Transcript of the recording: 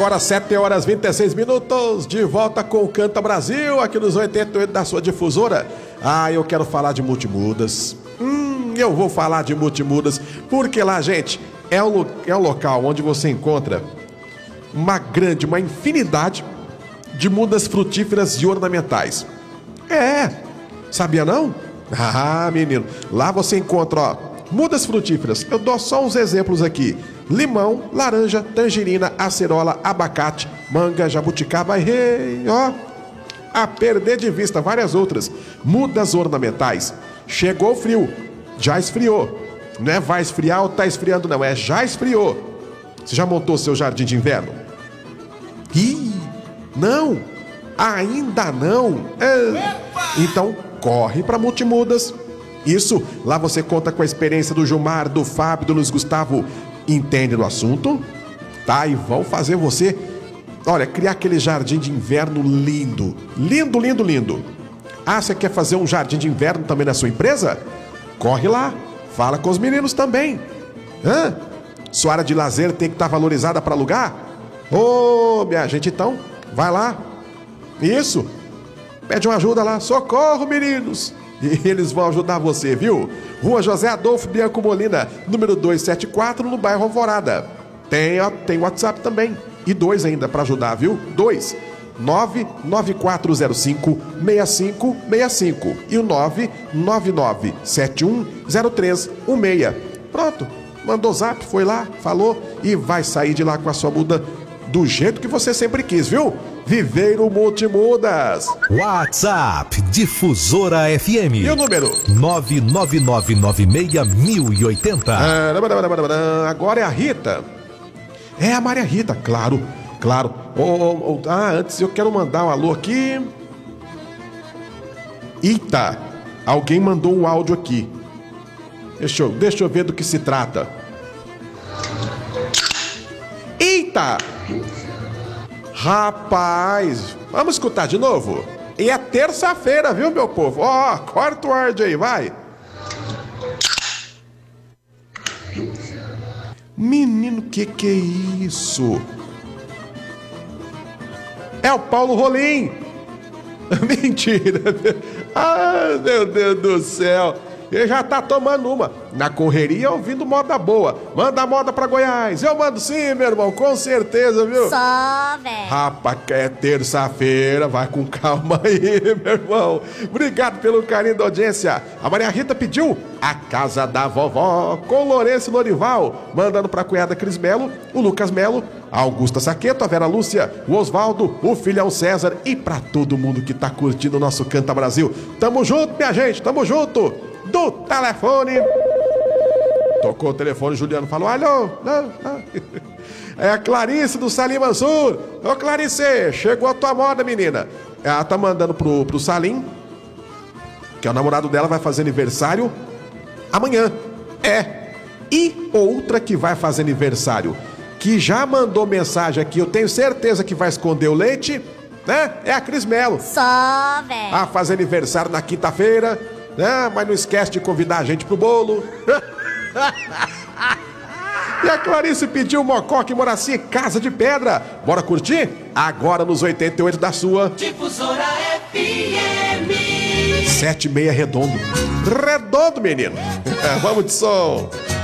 Agora 7h26, de volta com o Canta Brasil, aqui nos 88 da sua difusora. Eu quero falar de Multimudas. Eu vou falar de Multimudas, porque lá, gente, é um local onde você encontra uma infinidade de mudas frutíferas e ornamentais. Sabia não? Menino, lá você encontra, mudas frutíferas. Eu dou só uns exemplos aqui: limão, laranja, tangerina, acerola, abacate, manga, jabuticaba, a perder de vista várias outras mudas ornamentais. Chegou o frio, já esfriou. Não é vai esfriar ou tá esfriando, não, já esfriou. Você já montou seu jardim de inverno? Não, ainda não. Então corre para Multimudas. Isso, lá você conta com a experiência do Gilmar, do Fábio, do Luiz Gustavo. Entende do assunto? E vão fazer você, criar aquele jardim de inverno lindo. Lindo, lindo, lindo. Você quer fazer um jardim de inverno também na sua empresa? Corre lá, fala com os meninos também. Sua área de lazer tem que estar valorizada para alugar? Minha gente, então, vai lá. Isso, pede uma ajuda lá. Socorro, meninos! E eles vão ajudar você, viu? Rua José Adolfo Bianco Molina, número 274, no bairro Alvorada. Tem WhatsApp também. E 2 ainda para ajudar, viu? 2-99405-6565 e o 999710316. Pronto, mandou zap, foi lá, falou e vai sair de lá com a sua muda do jeito que você sempre quis, viu? Viveiro Multimudas. WhatsApp Difusora FM. E o número? 99996-1080. Agora é a Rita. É a Maria Rita, claro. Antes eu quero mandar um alô aqui. Eita, alguém mandou um áudio aqui. Deixa eu ver do que se trata. Eita! Rapaz, vamos escutar de novo? E é terça-feira, viu, meu povo? Corta o áudio aí, vai. Menino, que é isso? É o Paulo Rolim. Mentira. Meu Deus do céu. Ele já tá tomando uma. Na correria, ouvindo moda boa. Manda moda pra Goiás. Eu mando sim, meu irmão, com certeza, viu? Só, velho. Rapaz, é terça-feira. Vai com calma aí, meu irmão. Obrigado pelo carinho da audiência. A Maria Rita pediu A Casa da Vovó, com Lourenço Lorival. Mandando pra cunhada Cris Melo, o Lucas Melo, a Augusta Saqueto, a Vera Lúcia, o Osvaldo, o filhão César e pra todo mundo que tá curtindo o nosso Canta Brasil. Tamo junto, minha gente, tamo junto. Do telefone. Tocou o telefone, Juliano falou: alô, não. É a Clarice do Salim Mansur. Ô Clarice, chegou a tua moda, menina. Ela tá mandando pro Salim, que é o namorado dela, vai fazer aniversário amanhã. E outra que vai fazer aniversário, que já mandou mensagem aqui, eu tenho certeza que vai esconder o leite, né? É a Cris Melo. Só, velho. Vai fazer aniversário na quinta-feira, né? Mas não esquece de convidar a gente pro bolo. E a Clarice pediu Mococa e Moraci, Casa de Pedra. Bora curtir? Agora nos 88 da sua Difusora FM. 7,6 redondo. Redondo, menino. Vamos de som.